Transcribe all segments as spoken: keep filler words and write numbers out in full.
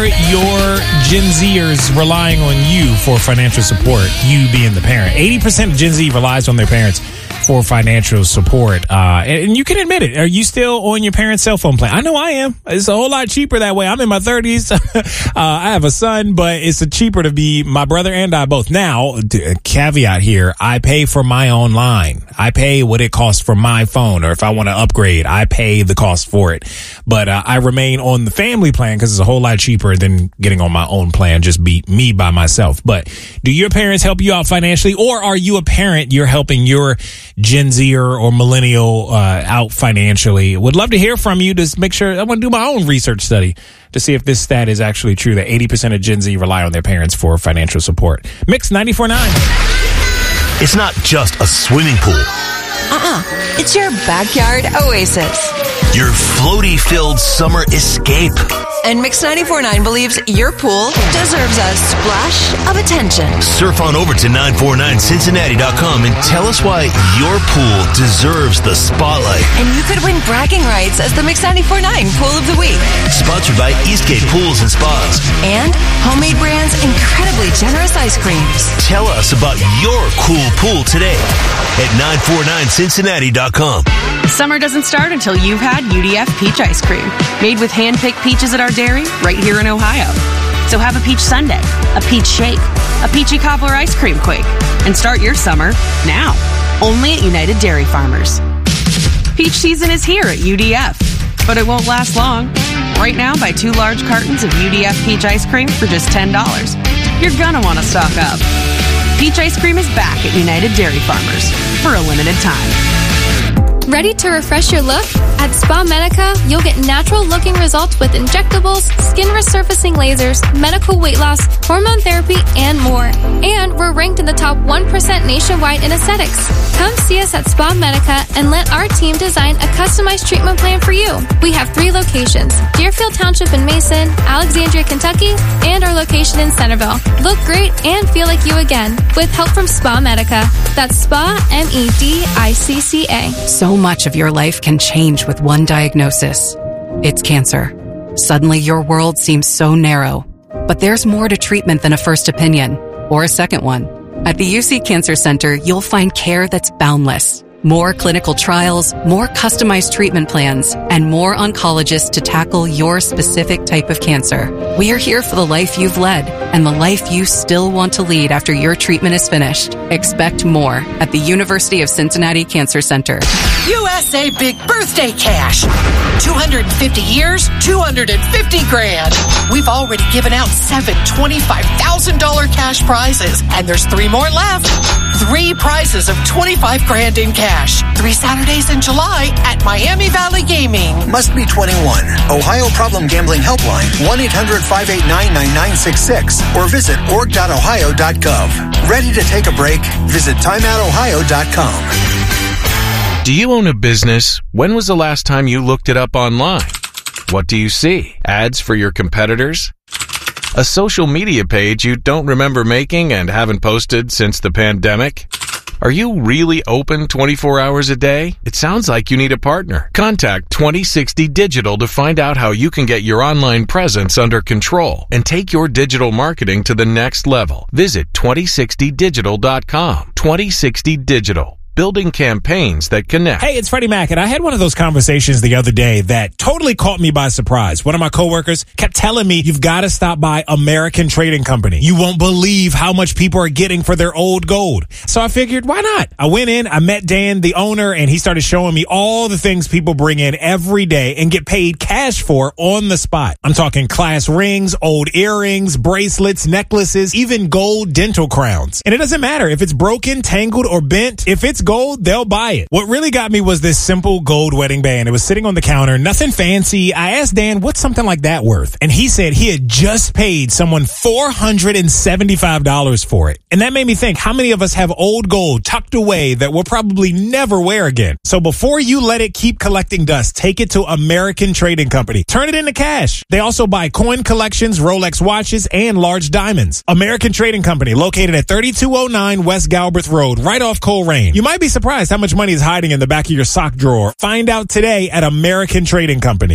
are your Gen Zers relying on you for financial support, you being the parent? eighty percent of Gen Z relies on their parents for financial support. Uh, and, and you can admit it. Are you still on your parents' cell phone plan? I know I am. It's a whole lot cheaper that way. I'm in my thirties. uh, I have a son, but it's a cheaper to be my brother and I both. Now, d- caveat here, I pay for my own line. I pay what it costs for my phone, or if I want to upgrade, I pay the cost for it. But uh, I remain on the family plan because it's a whole lot cheaper than getting on my own plan, just be me by myself. But do your parents help you out financially, or are you a parent, you're helping your Gen Zer or millennial uh, out financially? Would love to hear from you. To make sure, I want to do my own research study to see if this stat is actually true, that eighty percent of Gen Z rely on their parents for financial support. Mix ninety-four point nine. It's not just a swimming pool. Uh-uh. It's your backyard oasis. Your floaty-filled summer escape. And Mix ninety-four point nine believes your pool deserves a splash of attention. Surf on over to nine four nine Cincinnati dot com and tell us why your pool deserves the spotlight. And you could win bragging rights as the Mix ninety-four point nine Pool of the Week. Sponsored by Eastgate Pools and Spas. And Homemade Brands' incredibly generous ice creams. Tell us about your cool pool today at nine four nine Cincinnati dot com. Summer doesn't start until you've had U D F peach ice cream, made with hand-picked peaches at our dairy right here in Ohio. So have a peach sundae, a peach shake, a peachy cobbler ice cream quake, and start your summer now, only at United Dairy Farmers. Peach season is here at U D F, but it won't last long. Right now, buy two large cartons of U D F peach ice cream for just ten dollars. You're gonna want to stock up. Peach ice cream is back at United Dairy Farmers for a limited time. Ready to refresh your look? At Spa Medica, you'll get natural-looking results with injectables, skin resurfacing lasers, medical weight loss, hormone therapy, and more. And we're ranked in the top one percent nationwide in aesthetics. Come see us at Spa Medica and let our team design a customized treatment plan for you. We have three locations: Deerfield Township in Mason, Alexandria, Kentucky, and our location in Centerville. Look great and feel like you again with help from Spa Medica. That's Spa, M E D I C C A. So much of your life can change with one diagnosis. It's cancer. Suddenly your world seems so narrow. But there's more to treatment than a first opinion or a second one. At the U C Cancer Center, you'll find care that's boundless. More clinical trials, more customized treatment plans, and more oncologists to tackle your specific type of cancer. We are here for the life you've led and the life you still want to lead after your treatment is finished. Expect more at the University of Cincinnati Cancer Center. U S A Big Birthday Cash. two hundred fifty years, two hundred fifty grand. We've already given out seven twenty-five thousand dollars cash prizes, and there's three more left. Three prizes of twenty-five grand in cash. Three Saturdays in July at Miami Valley Gaming. Must be twenty-one. Ohio Problem Gambling Helpline, one eight hundred five eight nine nine nine six six, or visit org dot ohio dot gov. Ready to take a break? Visit time out ohio dot com. Do you own a business? When was the last time you looked it up online? What do you see? Ads for your competitors? A social media page you don't remember making and haven't posted since the pandemic? Are you really open twenty-four hours a day? It sounds like you need a partner. Contact twenty sixty Digital to find out how you can get your online presence under control and take your digital marketing to the next level. Visit twenty sixty digital dot com. twenty sixty Digital. Building campaigns that connect. Hey, it's Freddie Mac, and I had one of those conversations the other day that totally caught me by surprise. One of my coworkers kept telling me, you've got to stop by American Trading Company. You won't believe how much people are getting for their old gold. So I figured, why not? I went in, I met Dan, the owner, and he started showing me all the things people bring in every day and get paid cash for on the spot. I'm talking class rings, old earrings, bracelets, necklaces, even gold dental crowns. And it doesn't matter if it's broken, tangled, or bent. If it's gold, they'll buy it. What really got me was this simple gold wedding band. It was sitting on the counter, nothing fancy. I asked Dan, what's something like that worth? And he said he had just paid someone four hundred seventy-five dollars for it. And that made me think, how many of us have old gold tucked away that we'll probably never wear again? So before you let it keep collecting dust, take it to American Trading Company. Turn it into cash. They also buy coin collections, Rolex watches, and large diamonds. American Trading Company, located at thirty-two oh nine West Galbraith Road, right off Coleraine. You might be surprised how much money is hiding in the back of your sock drawer. Find out today at American Trading Company.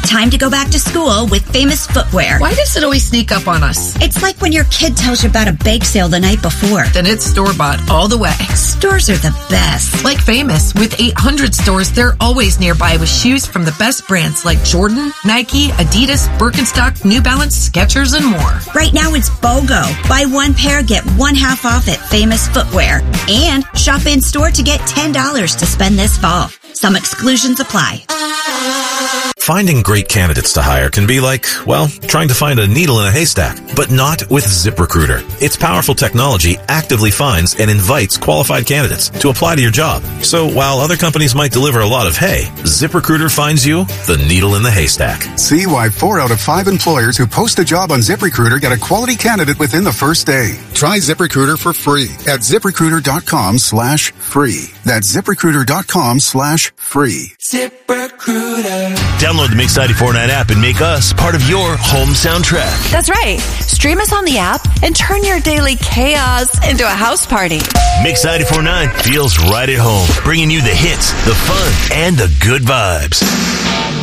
Time to go back to school with Famous Footwear. Why does it always sneak up on us? It's like when your kid tells you about a bake sale the night before. Then it's store-bought all the way. Stores are the best. Like Famous, with eight hundred stores, they're always nearby with shoes from the best brands like Jordan, Nike, Adidas, Birkenstock, New Balance, Skechers, and more. Right now it's BOGO. Buy one pair, get one half off at Famous Footwear. And shop in store to get ten dollars to spend this fall. Some exclusions apply. Finding great candidates to hire can be like, well, trying to find a needle in a haystack, but not with ZipRecruiter. Its powerful technology actively finds and invites qualified candidates to apply to your job. So while other companies might deliver a lot of hay, ZipRecruiter finds you the needle in the haystack. See why four out of five employers who post a job on ZipRecruiter get a quality candidate within the first day. Try ZipRecruiter for free at ZipRecruiter.com slash free. That's ZipRecruiter.com slash free. ZipRecruiter. Download the Mix ninety-four point nine app and make us part of your home soundtrack. That's right. Stream us on the app and turn your daily chaos into a house party. Mix ninety-four point nine feels right at home, bringing you the hits, the fun, and the good vibes.